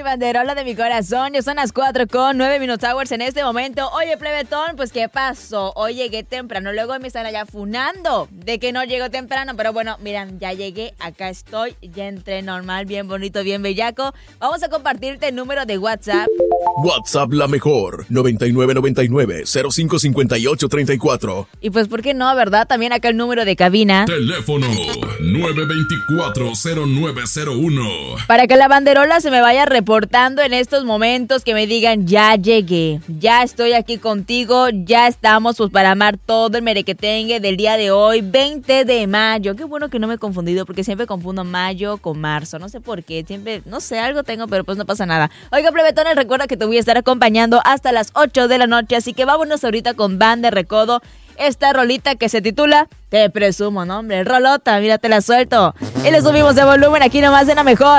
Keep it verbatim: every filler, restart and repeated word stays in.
banderola de mi corazón. Ya son las cuatro con nueve minutos hours en este momento. Oye, plebetón, pues ¿qué pasó? Hoy llegué temprano, luego me están allá funando de que no llego temprano, pero bueno, miran, ya llegué, acá estoy, ya entré normal, bien bonito, bien bellaco. Vamos a compartirte el número de WhatsApp. WhatsApp La Mejor, noventa y nueve noventa y nueve, cero cinco cincuenta y ocho treinta y cuatro. Y pues, ¿por qué no, verdad? También acá el número de cabina. Teléfono nueve dos cuatro, cero nueve cero uno. Para que la banderola se me vaya reportando en estos momentos, que me digan, ya llegué, ya estoy aquí contigo, ya estamos pues para amar todo el merequetengue del día de hoy, veinte de mayo. Qué bueno que no me he confundido, porque siempre confundo mayo con marzo, no sé por qué, siempre, no sé, algo tengo, pero pues no pasa nada. Oiga, plebetones, recuerda que te voy a estar acompañando hasta las ocho de la noche, así que vámonos ahorita con Van de Recodo, esta rolita que se titula Te Presumo, ¿no, hombre? Rolota, mira, te la suelto. Y le subimos de volumen aquí nomás en La Mejor.